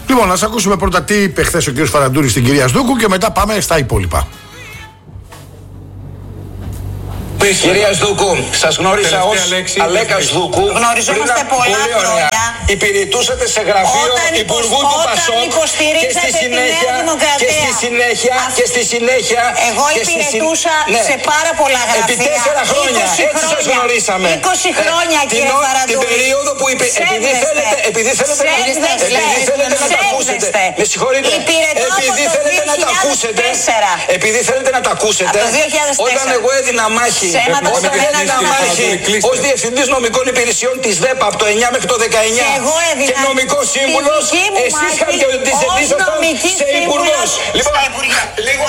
Λοιπόν, ας ακούσουμε πρώτα τι είπε χθες ο κ. Φαραντούρης στην κυρία Σδούκου και μετά πάμε στα υπόλοιπα. Κυρία Σδούκου, σας γνώρισα ως Αλέκα Σδούκου. Γνωριζόμαστε πολλά χρόνια. Υπηρετούσατε σε γραφείο Υπουργού του Πασόκ και στη συνέχεια εγώ υπηρετούσα σε πάρα πολλά γραφεία. Επί 4 χρόνια, έτσι σας γνωρίσαμε. 20 χρόνια, κύριε Φαραντούρη. Την περίοδο που επειδή θέλετε να τα ακούσετε. Με συγχωρείτε. Επειδή θέλετε να τα ακούσετε. Όταν εγώ έδινα μάχη ως Διευθυντής Νομικών Υπηρεσιών της ΔΕΠΑ από το 9 μέχρι το 19 και νομικός σύμβουλος, εσείς χαρακτηριζόσασταν σε υπουργός. Λοιπόν, λίγο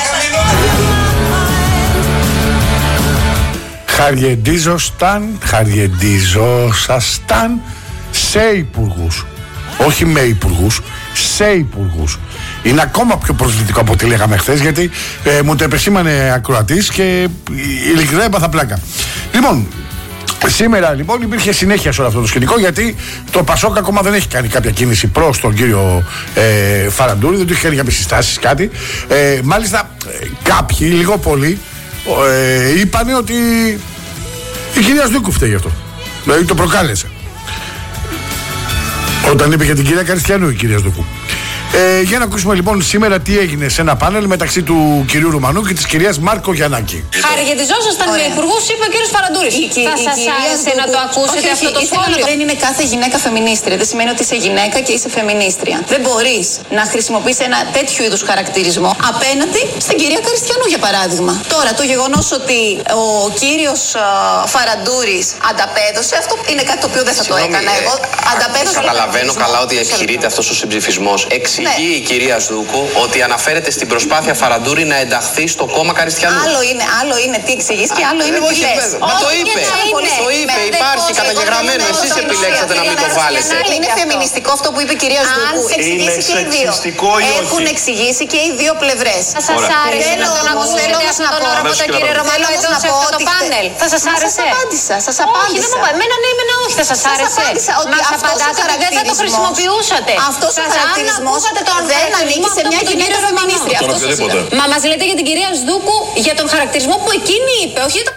χαριεντίζοσασταν σε υπουργούς. Όχι με υπουργούς, σε υπουργούς. Είναι ακόμα πιο προσβλητικό από ό,τι λέγαμε χθες, γιατί μου το επεσήμανε ακροατής και ειλικρινά έπαθα πλάκα. Λοιπόν, σήμερα λοιπόν υπήρχε συνέχεια σε όλο αυτό το σκηνικό, γιατί το Πασόκ ακόμα δεν έχει κάνει κάποια κίνηση προς τον κύριο Φαραντούρη, δεν του έχει κάνει κάποιες συστάσεις, κάτι. Μάλιστα κάποιοι, λίγο πολύ, είπανε ότι η κυρία Σδούκου φταίει γι' αυτό. Δηλαδή το προκάλεσε. Όταν είπε για την κυρία Καριστιανού η κυρία Σδούκου. Για να ακούσουμε λοιπόν σήμερα τι έγινε σε ένα πάνελ μεταξύ του κυρίου Ρουμανού και της κυρίας Μάρκο Γιαννάκη. Χαριετιζόσασταν με υπουργούς, είπε ο κύριος Φαραντούρης. Θα σας άρεσε να το ακούσετε αυτό το σχόλιο? Δεν είναι κάθε γυναίκα φεμινίστρια. Δεν σημαίνει ότι είσαι γυναίκα και είσαι φεμινίστρια. Δεν μπορείς να χρησιμοποιείς ένα τέτοιο είδους χαρακτηρισμό απέναντι στην κυρία Καριστιανού, για παράδειγμα. Τώρα, το γεγονός ότι ο κύριος Φαραντούρης ανταπέδωσε, αυτό είναι κάτι το οποίο δεν θα το έκανα εγώ. Καταλαβαίνω καλά ότι επιχειρείται αυτός ο συμψηφισμός. Εξηγεί η κυρία Σδούκου ότι αναφέρεται στην προσπάθεια Φαραντούρη να ενταχθεί στο κόμμα Καριστιανού. Άλλο είναι τι εξηγείς και άλλο είναι τι λες. Μα το είπε, υπάρχει καταγεγραμμένο. Εσείς επιλέξατε να μην το βάλετε. Είναι φεμινιστικό αυτό που είπε η κυρία Σδούκου. Είναι σεξιστικό ή όχι? Έχουν εξηγήσει και οι δύο πλευρές. Θα σας άρεσε να τον ακούσετε αυτόν τον όρο από τον κύριο Ρωμανό εδώ σε αυτό το πάνελ? Θα σας άρεσε? Σας απάντησα. Εμένα ναι, εμένα όχι. Θα σας άρεσε? Μας απαντάτε ότι δεν θα το χρησιμοποιούσατε. Αυτός ο χαρακτηρισμός δεν ανήκει σε μια γυναίκα φεμινίστρια. Μα μας λέτε για την κυρία Σδούκου για τον χαρακτηρισμό που εκείνη είπε, όχι για το...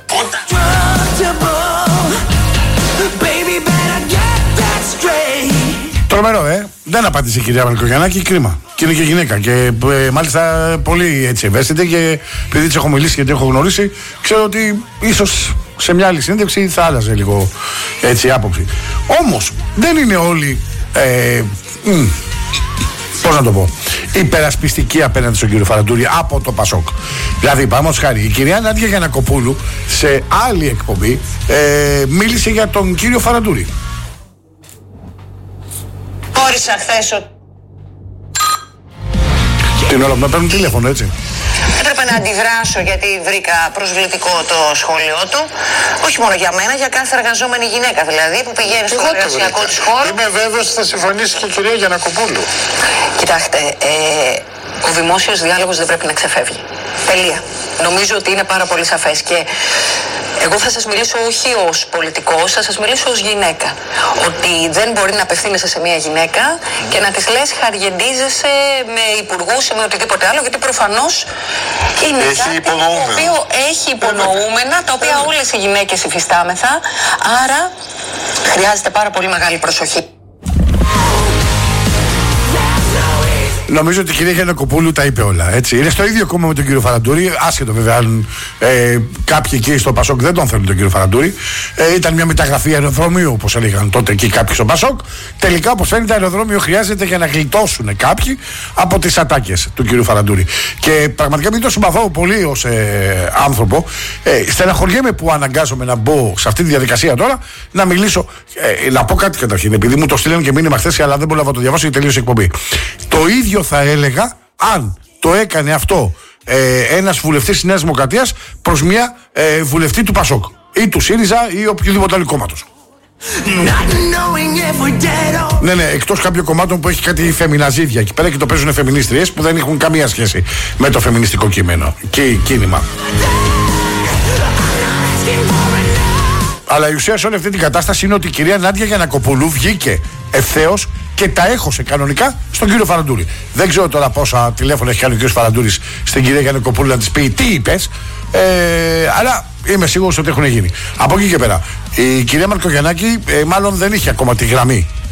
Τρομερό, δεν απάντησε η κυρία Μαρκογιαννάκη, κρίμα. Και είναι και γυναίκα. Και μάλιστα πολύ έτσι ευαίσθητη, και επειδή της έχω μιλήσει και την έχω γνωρίσει, ξέρω ότι ίσως σε μια άλλη συνέντευξη θα άλλαζε λίγο έτσι άποψη. Όμως δεν είναι όλοι. Πώς να το πω, υπερασπιστική απέναντι στον κύριο Φαραντούρη από το Πασόκ. Δηλαδή, παραδείγματος χάρη, η κυρία Νάντια Γιαννακοπούλου σε άλλη εκπομπή μίλησε για τον κύριο Φαραντούρη. Χώρισα χθες Την ώρα που να παίρνουν τηλέφωνο, έτσι. Έπρεπε να αντιδράσω γιατί βρήκα προσβλητικό το σχόλιο του. Όχι μόνο για μένα, για κάθε εργαζόμενη γυναίκα δηλαδή που πηγαίνει στο εργασιακό της χώρο. Είμαι βέβαιος ότι θα συμφωνήσει και η κυρία Γιαννακοπούλου. Κοιτάξτε, ο δημόσιος διάλογος δεν πρέπει να ξεφεύγει. Τελεία. Νομίζω ότι είναι πάρα πολύ σαφές και εγώ θα σας μιλήσω όχι ως πολιτικός, θα σας μιλήσω ως γυναίκα. Ότι δεν μπορεί να απευθύνεσαι σε μια γυναίκα και να της λες χαριεντίζεσαι με υπουργούς ή με οτιδήποτε άλλο, γιατί προφανώς είναι κάτι το οποίο έχει υπονοούμενα, τα οποία όλες οι γυναίκες υφιστάμεθα, άρα χρειάζεται πάρα πολύ μεγάλη προσοχή. Νομίζω ότι η κυρία Γιαννακοπούλου τα είπε όλα. Έτσι. Είναι στο ίδιο κόμμα με τον κύριο Φαραντούρη, άσχετο βέβαια αν κάποιοι εκεί στο Πασόκ δεν τον θέλουν τον κύριο Φαραντούρη. Ήταν μια μεταγραφή αεροδρομίου, όπως έλεγαν τότε εκεί κάποιοι στο Πασόκ. Τελικά, όπως φαίνεται, αεροδρόμιο χρειάζεται για να γλιτώσουν κάποιοι από τις ατάκες του κύριου Φαραντούρη. Και πραγματικά, μην το συμπαθώ πολύ ως άνθρωπο, στεναχωριέμαι που αναγκάζομαι να μπω σε αυτή τη διαδικασία τώρα να μιλήσω. Να πω κάτι καταρχήν, επειδή μου το στείλαν και μήνυμα χθες, αλλά δεν μπορώ να το διαβάσω γιατί τελείωσε η εκπομπή. Το ίδιο θα έλεγα αν το έκανε αυτό ένας βουλευτής της Νέας Δημοκρατίας προς μια βουλευτή του Πασόκ ή του ΣΥΡΙΖΑ ή οποιοδήποτε άλλο κόμματος. Ναι, εκτός κάποιων κομμάτων που έχει κάτι φεμιναζίδια εκεί πέρα και το παίζουν φεμινίστριες που δεν έχουν καμία σχέση με το φεμινιστικό κείμενο και κίνημα. Αλλά η ουσία σε όλη αυτή την κατάσταση είναι ότι η κυρία Νάντια Γιαννακοπούλου βγήκε ευθέως και τα έχωσε κανονικά στον κύριο Φαραντούρη. Δεν ξέρω τώρα πόσα τηλέφωνα έχει κάνει ο κύριος Φαραντούρης στην κυρία Γιαννακοπούλου να της πει τι είπες, αλλά είμαι σίγουρος ότι έχουν γίνει. Από εκεί και πέρα, η κυρία Μαρκογιαννάκη μάλλον δεν είχε ακόμα τη γραμμή